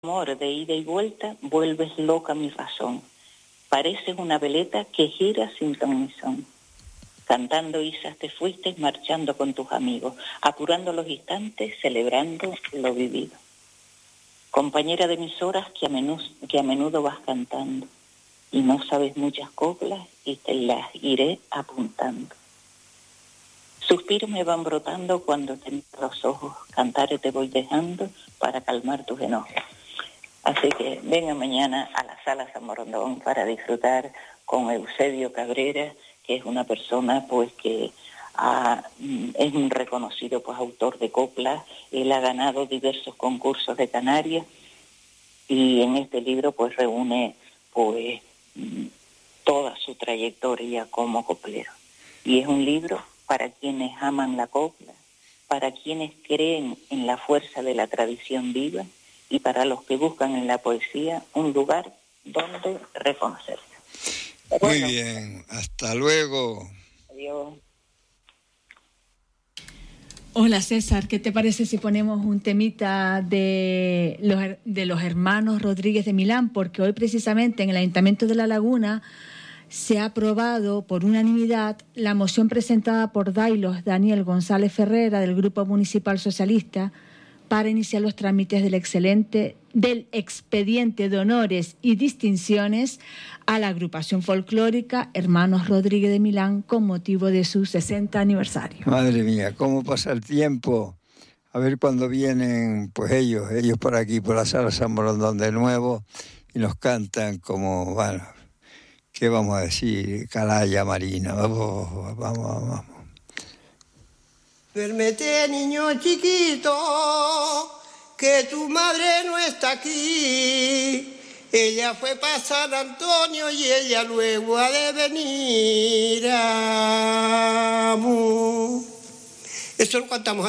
Amor de ida y vuelta, vuelves loca mi razón. Pareces una veleta que gira sin ton ni son. Cantando isas te fuiste, marchando con tus amigos, apurando los instantes, celebrando lo vivido. Compañera de mis horas que a menudo vas cantando, y no sabes muchas coplas y te las iré apuntando. Suspiros me van brotando cuando te miro los ojos, cantar te voy dejando para calmar tus enojos. Así que venga mañana a la Sala San Borondón para disfrutar con Eusebio Cabrera, que es una persona pues que es un reconocido pues autor de coplas. Él ha ganado diversos concursos de Canarias y en este libro pues reúne pues toda su trayectoria como coplero. Y es un libro para quienes aman la copla, para quienes creen en la fuerza de la tradición viva y para los que buscan en la poesía un lugar donde reconocerse. Muy bien, hasta luego. Adiós. Hola César, ¿qué te parece si ponemos un temita de los hermanos Rodríguez de Milán? Porque hoy precisamente en el Ayuntamiento de La Laguna se ha aprobado por unanimidad la moción presentada por Daniel González Ferrera del Grupo Municipal Socialista para iniciar los trámites del expediente de honores y distinciones a la agrupación folclórica Hermanos Rodríguez de Milán con motivo de su 60 aniversario. Madre mía, cómo pasa el tiempo. A ver cuándo vienen pues ellos por aquí, por la Sala San Borondón de nuevo y nos cantan como, bueno, ¿qué vamos a decir? Calaya Marina, vamos. Duérmete, niño chiquito, que tu madre no está aquí. Ella fue para San Antonio y ella luego ha de venir. Eso lo cantamos